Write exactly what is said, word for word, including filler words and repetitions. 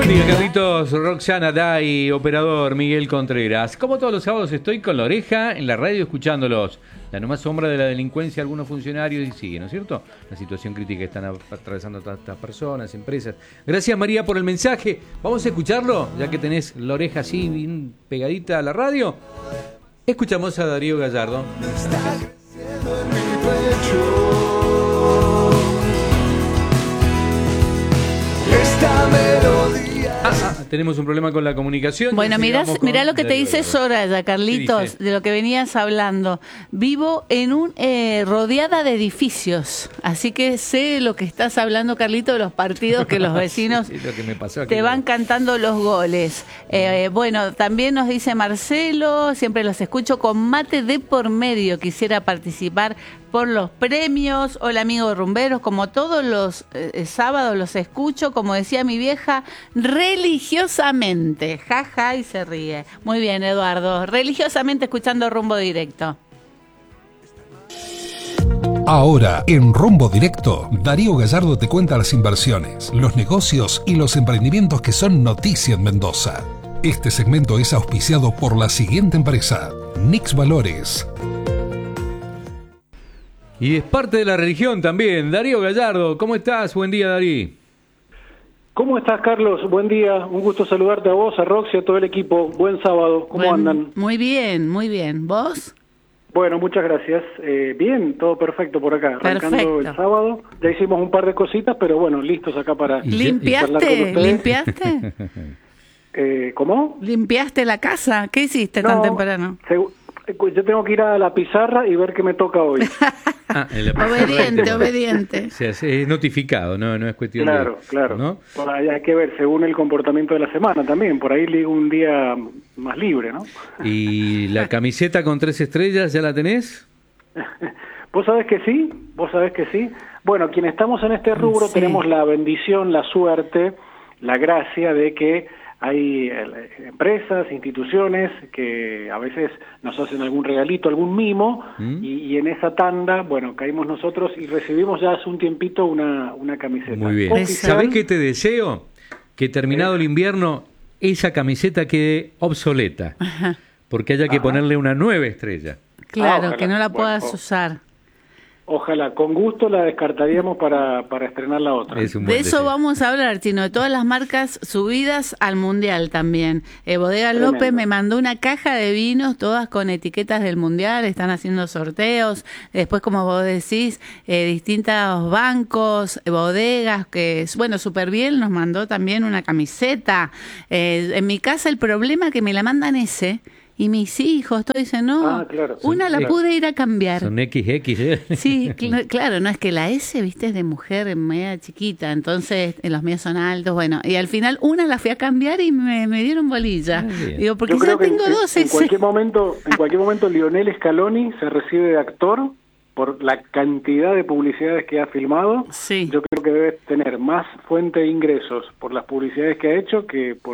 Buen día, Carlitos, Roxana, Day, operador Miguel Contreras. Como todos los sábados estoy con La Oreja en la radio escuchándolos. La nomás sombra de la delincuencia, algunos funcionarios y sigue, ¿no es cierto? La situación crítica que están atravesando todas estas personas, empresas. Gracias, María, por el mensaje. Vamos a escucharlo, ya que tenés La Oreja así bien pegadita a la radio. Escuchamos a Darío Gallardo. Gracias. Esta melodía. Ah, ah, tenemos un problema con la comunicación. Bueno, mirá, con mirá lo que te Darío dice Gallardo. Soraya, Carlitos, de lo que venías hablando. Vivo en un eh, rodeada de edificios, así que sé lo que estás hablando, Carlitos, de los partidos que los vecinos Sí, lo que me pasó aquí te van ahora. cantando los goles. Eh, bueno, también nos dice Marcelo, siempre los escucho con mate de por medio, quisiera participar por los premios. Hola, amigo de Rumberos, como todos los eh, sábados los escucho, como decía mi vieja, religiosamente, jaja, ja, y se ríe. Muy bien, Eduardo, religiosamente escuchando Rumbo Directo. Ahora, en Rumbo Directo, Darío Gallardo te cuenta las inversiones, los negocios y los emprendimientos que son noticia en Mendoza. Este segmento es auspiciado por la siguiente empresa, Nix Valores. Y es parte de la religión también. Darío Gallardo, ¿cómo estás? Buen día, Darí. ¿Cómo estás, Carlos? Buen día, un gusto saludarte a vos, a Roxy, a todo el equipo. Buen sábado, ¿cómo Buen- andan? Muy bien, muy bien. ¿Vos? Bueno, muchas gracias. Eh, bien, todo perfecto por acá, arrancando Perfecto. el sábado. Ya hicimos un par de cositas, pero bueno, listos acá para Y- y charlar con ¿Limpiaste? ustedes. ¿Limpiaste? Eh, ¿Cómo? ¿Limpiaste la casa? ¿Qué hiciste tan No, temprano? segu- yo tengo que ir a la pizarra y ver qué me toca hoy. Ah, en la Obediente, obediente. O sea, es notificado, no, no es cuestión Claro, de... claro. ¿no? Por ahí hay que ver, según el comportamiento de la semana también. Por ahí ligo un día más libre, ¿no? ¿Y la camiseta con tres estrellas ya la tenés? Vos sabés que sí, vos sabés que sí. Bueno, quienes estamos en este rubro Sí. tenemos la bendición, la suerte, la gracia de que hay eh, empresas, instituciones que a veces nos hacen algún regalito, algún mimo, ¿Mm? y, y en esa tanda, bueno, caímos nosotros y recibimos ya hace un tiempito una, una camiseta. Muy bien. Oficial. ¿Sabés qué te deseo? Que terminado el invierno, esa camiseta quede obsoleta. Ajá. Porque haya que Ajá. ponerle una nueva estrella. Claro, ojalá. que no la Bueno, puedas o- usar. Ojalá, con gusto la descartaríamos para, para estrenar la otra. Es un buen De eso deseo. vamos a hablar, Chino, de todas las marcas subidas al Mundial también. Eh, Bodega Tremendo. López me mandó una caja de vinos, todas con etiquetas del Mundial, están haciendo sorteos. Después, como vos decís, eh, distintos bancos, eh, bodegas, que, es- bueno, súper bien, nos mandó también una camiseta. Eh, en mi casa el problema es que me la mandan ese, y mis hijos, todos dicen, no, Ah, claro. una la Sí. pude ir a cambiar. Son equis equis, ¿eh? Sí, cl- claro, no es que la S, viste, es de mujer media chiquita, entonces eh, los míos son altos, bueno, y al final una la fui a cambiar y me, me dieron bolilla. Ah, bien. Digo, porque Yo ya creo que tengo en, dos en S. cualquier momento, en cualquier momento Lionel Scaloni se recibe de actor por la cantidad de publicidades que ha filmado. Sí. Yo creo que debe tener más fuente de ingresos por las publicidades que ha hecho que por